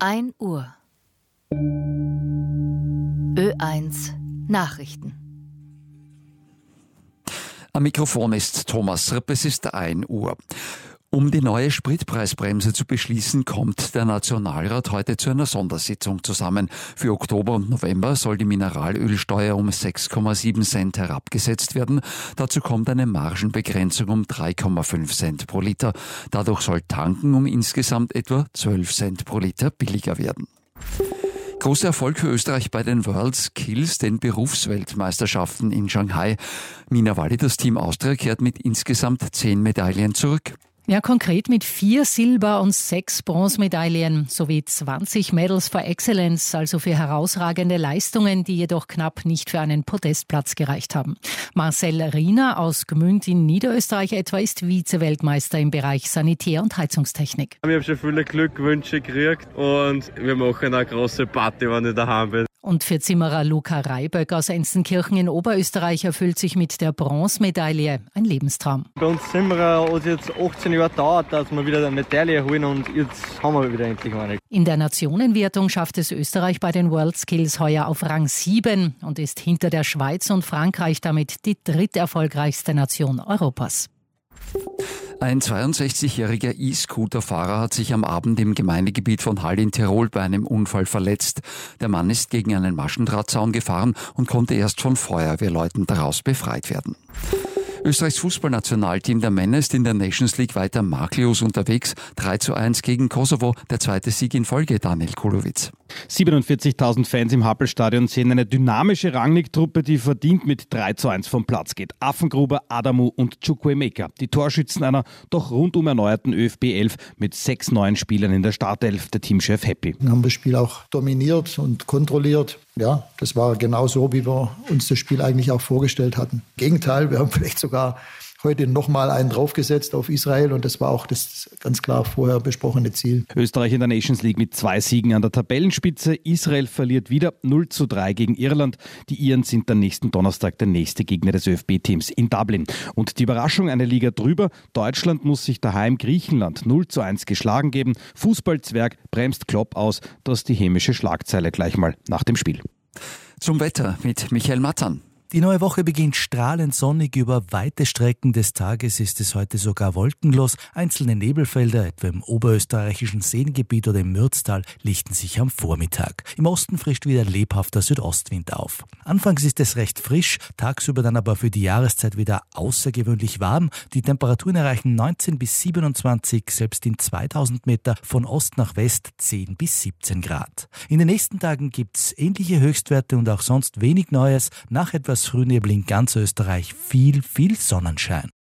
1 Uhr. Ö1 Nachrichten. Am Mikrofon ist Thomas Ripp, es ist 1 Uhr. Um die neue Spritpreisbremse zu beschließen, kommt der Nationalrat heute zu einer Sondersitzung zusammen. Für Oktober und November soll die Mineralölsteuer um 6,7 Cent herabgesetzt werden. Dazu kommt eine Margenbegrenzung um 3,5 Cent pro Liter. Dadurch soll Tanken um insgesamt etwa 12 Cent pro Liter billiger werden. Großer Erfolg für Österreich bei den WorldSkills, den Berufsweltmeisterschaften in Shanghai. Mina Walli, das Team Austria kehrt mit insgesamt 10 Medaillen zurück. Ja, konkret mit 4 Silber- und 6 Bronzemedaillen sowie 20 Medals for Excellence, also für herausragende Leistungen, die jedoch knapp nicht für einen Podestplatz gereicht haben. Marcel Riener aus Gmünd in Niederösterreich etwa ist Vize-Weltmeister im Bereich Sanitär- und Heizungstechnik. Ich habe schon viele Glückwünsche gekriegt und wir machen eine große Party, wenn ich daheim bin. Und für Zimmerer Luca Reiböck aus Enstenkirchen in Oberösterreich erfüllt sich mit der Bronzemedaille ein Lebenstraum. Bei uns Zimmerer hat es jetzt 18 Jahre gedauert, dass wir wieder eine Medaille holen und jetzt haben wir wieder endlich eine. In der Nationenwertung schafft es Österreich bei den WorldSkills heuer auf Rang 7 und ist hinter der Schweiz und Frankreich damit die dritterfolgreichste Nation Europas. Ein 62-jähriger E-Scooter-Fahrer hat sich am Abend im Gemeindegebiet von Hall in Tirol bei einem Unfall verletzt. Der Mann ist gegen einen Maschendrahtzaun gefahren und konnte erst von Feuerwehrleuten daraus befreit werden. Österreichs Fußballnationalteam der Männer ist in der Nations League weiter makellos unterwegs. 3:1 gegen Kosovo, der zweite Sieg in Folge, Daniel Kulowitz. 47.000 Fans im Happelstadion sehen eine dynamische Rangnick-Truppe, die verdient mit 3:1 vom Platz geht. Affengruber, Adamu und Chukwuemeka, die Torschützen einer doch rundum erneuerten ÖFB 11 mit 6 neuen Spielern in der Startelf, der Teamchef happy. Wir haben das Spiel auch dominiert und kontrolliert. Ja, das war genau so, wie wir uns das Spiel eigentlich auch vorgestellt hatten. Im Gegenteil, wir haben vielleicht sogar heute nochmal einen draufgesetzt auf Israel und das war auch das ganz klar vorher besprochene Ziel. Österreich in der Nations League mit 2 Siegen an der Tabellenspitze. Israel verliert wieder 0:3 gegen Irland. Die Iren sind am nächsten Donnerstag der nächste Gegner des ÖFB-Teams in Dublin. Und die Überraschung, eine Liga drüber. Deutschland muss sich daheim Griechenland 0:1 geschlagen geben. Fußballzwerg bremst Klopp aus. Das ist die hämische Schlagzeile gleich mal nach dem Spiel. Zum Wetter mit Michael Mattern. Die neue Woche beginnt strahlend sonnig. Über weite Strecken des Tages ist es heute sogar wolkenlos. Einzelne Nebelfelder, etwa im oberösterreichischen Seengebiet oder im Mürztal, lichten sich am Vormittag. Im Osten frischt wieder lebhafter Südostwind auf. Anfangs ist es recht frisch, tagsüber dann aber für die Jahreszeit wieder außergewöhnlich warm. Die Temperaturen erreichen 19 bis 27, selbst in 2000 Meter von Ost nach West 10 bis 17 Grad. In den nächsten Tagen gibt's ähnliche Höchstwerte und auch sonst wenig Neues. Nach etwas Frühnebel in ganz Österreich viel Sonnenschein.